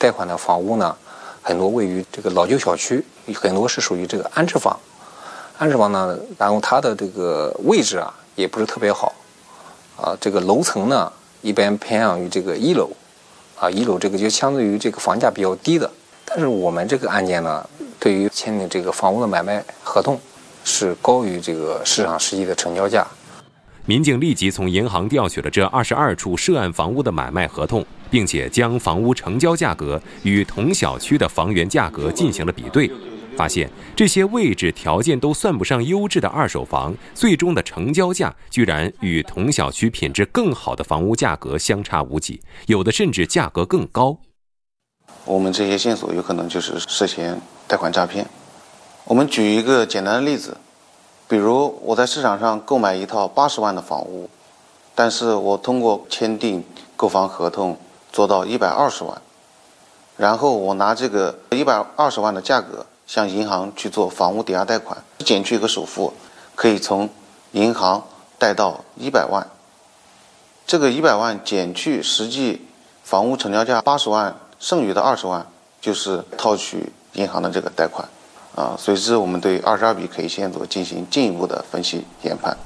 贷款的房屋呢，很多位于这个老旧小区，很多是属于这个安置房。安置房呢，然后它的这个位置啊也不是特别好，这个楼层呢一般偏向于这个1楼，1楼这个就相对于这个房价比较低的。但是我们这个案件呢，对于签订这个房屋的买卖合同是高于这个市场实际的成交价。 民警立即从银行调取了这22处涉案房屋的买卖合同，并且将房屋成交价格与同小区的房源价格进行了比对，发现这些位置条件都算不上优质的二手房，最终的成交价居然与同小区品质更好的房屋价格相差无几，有的甚至价格更高。 我们这些线索有可能就是涉嫌贷款诈骗。我们举一个简单的例子，比如我在市场上购买一套80万的房屋，但是我通过签订购房合同做到120万，然后我拿这个120万的价格向银行去做房屋抵押贷款，减去一个首付，可以从银行贷到100万。这个100万减去实际房屋成交价80万，剩余的20万就是套取银行的这个贷款。随之我们对22笔可疑线索进行进一步的分析研判。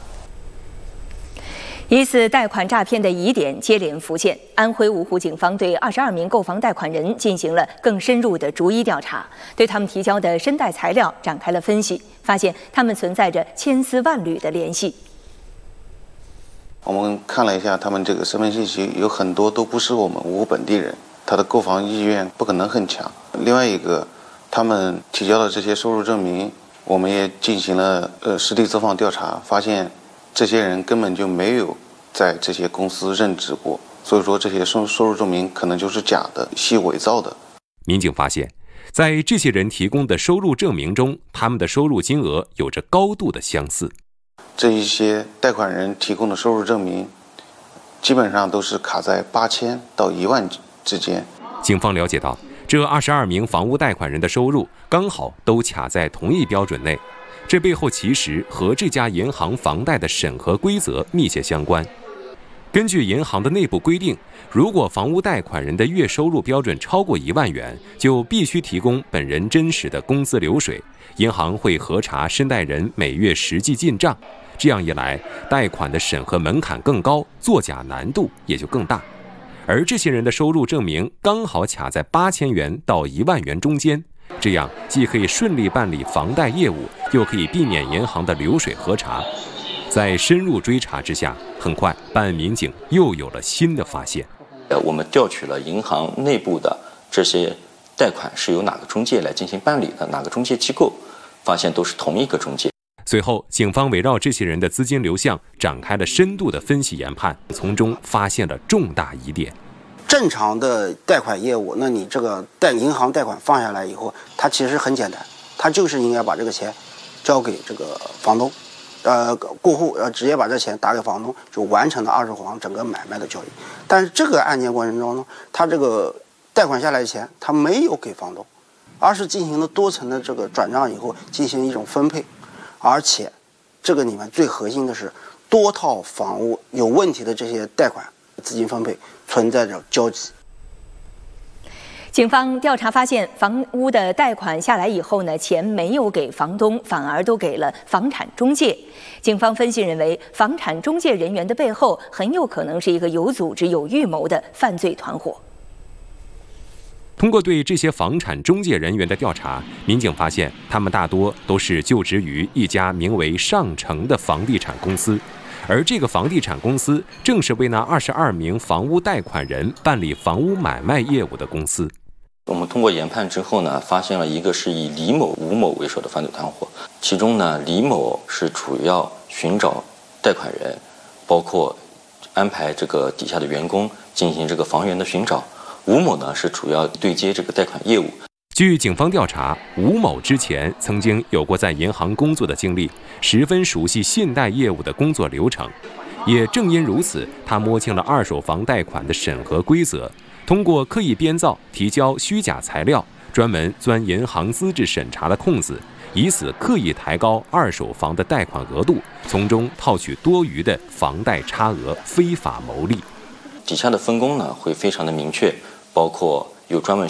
疑似贷款诈骗的疑点接连浮现，安徽芜湖警方对22名购房贷款人进行了更深入的逐一调查，对他们提交的申贷材料展开了分析，发现他们存在着千丝万缕的联系。 我们看了一下他们这个身份信息，有很多都不是我们芜湖本地人，他的购房意愿不可能很强。另外一个，他们提交的这些收入证明，我们也进行了实地走访调查，发现这些人根本就没有在这些公司任职过，所以说这些收入证明可能就是假的，系伪造的。 民警发现，在这些人提供的收入证明中，他们的收入金额有着高度的相似。 这一些贷款人提供的收入证明，基本上都是卡在8000到1万之间。 警方了解到，这22名房屋贷款人的收入刚好都卡在同一标准内，这背后其实和这家银行房贷的审核规则密切相关。根据银行的内部规定，如果房屋贷款人的月收入标准超过1万元，就必须提供本人真实的工资流水，银行会核查申贷人每月实际进账。这样一来，贷款的审核门槛更高，作假难度也就更大。而这些人的收入证明刚好卡在8000元到1万元中间，这样既可以顺利办理房贷业务，又可以避免银行的流水核查。在深入追查之下，很快办案民警又有了新的发现。 我们调取了银行内部的这些贷款是由哪个中介来进行办理的，哪个中介机构，发现都是同一个中介。 随后，警方围绕这些人的资金流向展开了深度的分析研判，从中发现了重大疑点。 正常的贷款业务，那你这个银行贷款放下来以后，它其实很简单，它就是应该把这个钱交给这个房东，过户直接把这钱打给房东，就完成了二手房整个买卖的交易。但是这个案件过程中呢，他这个贷款下来的钱，他没有给房东，而是进行了多层的这个转账以后进行一种分配。而且，这个里面最核心的是，多套房屋有问题的这些贷款资金分配存在着交集。 警方调查发现，房屋的贷款下来以后呢，钱没有给房东，反而都给了房产中介。警方分析认为，房产中介人员的背后很有可能是一个有组织、有预谋的犯罪团伙。 通过对这些房产中介人员的调查，民警发现他们大多都是就职于一家名为上城的房地产公司，而这个房地产公司正是为那22名房屋贷款人办理房屋买卖业务的公司。 我们通过研判之后呢，发现了一个是以李某、吴某为首的犯罪团伙，其中呢，李某是主要寻找贷款人，包括安排这个底下的员工进行这个房源的寻找。吴某呢是主要对接这个贷款业务。 据警方调查，吴某之前曾经有过在银行工作的经历，十分熟悉信贷业务的工作流程。也正因如此，他摸清了二手房贷款的审核规则，通过刻意编造、提交虚假材料，专门钻银行资质审查的空子，以此刻意抬高二手房的贷款额度，从中套取多余的房贷差额，非法牟利。 底下的分工呢会非常的明确，包括有专门